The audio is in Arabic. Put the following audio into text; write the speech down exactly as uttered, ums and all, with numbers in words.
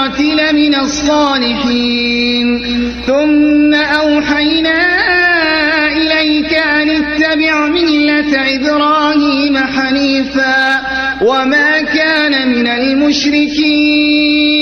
الآخرة لمن الصالحين ثم أوحينا إليك أن اتبع ملة إبراهيم حنيفا وما كان من المشركين